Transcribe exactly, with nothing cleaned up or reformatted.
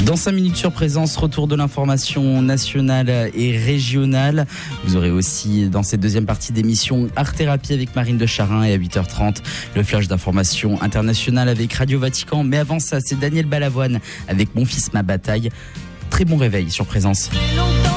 Dans cinq minutes sur Présence, retour de l'information nationale et régionale. Vous aurez aussi dans cette deuxième partie d'émission Art Thérapie avec Marine de Charin, et à huit heures trente le flash d'information internationale avec Radio Vatican. Mais avant ça, c'est Daniel Balavoine avec Mon fils, ma bataille. Très bon réveil sur Présence.